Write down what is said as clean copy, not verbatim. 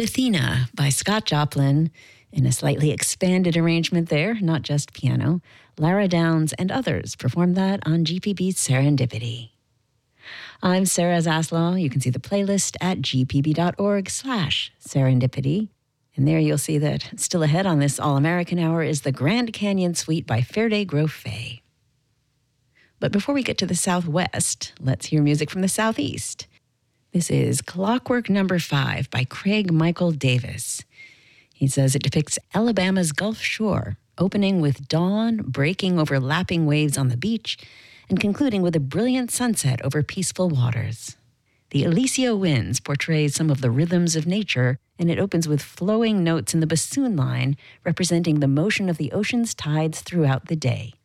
Athena by Scott Joplin, in a slightly expanded arrangement there, not just piano. Lara Downs and others performed that on GPB's Serendipity. I'm Sarah Zaslow. You can see the playlist at gpb.org/serendipity. And there you'll see that still ahead on this All-American Hour is the Grand Canyon Suite by Ferde Grofé. But before we get to the Southwest, let's hear music from the Southeast. This is Clockwork Number 5 by Craig Michael Davis. He says it depicts Alabama's Gulf Shore, opening with dawn breaking over lapping waves on the beach and concluding with a brilliant sunset over peaceful waters. The Alicio Winds portrays some of the rhythms of nature, and it opens with flowing notes in the bassoon line representing the motion of the ocean's tides throughout the day.